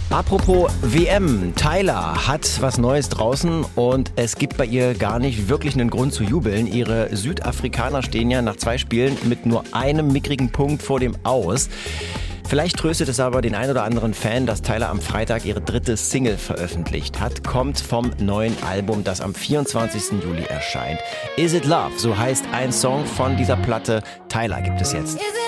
Apropos WM, Tyla hat was Neues draußen und es gibt bei ihr gar nicht wirklich einen Grund zu jubeln. Ihre Südafrikaner stehen ja nach 2 Spielen mit nur einem mickrigen Punkt vor dem Aus. Vielleicht tröstet es aber den ein oder anderen Fan, dass Tyla am Freitag ihre 3. Single veröffentlicht hat. Kommt vom neuen Album, das am 24. Juli erscheint. Is It Love, so heißt ein Song von dieser Platte. Tyla gibt es jetzt.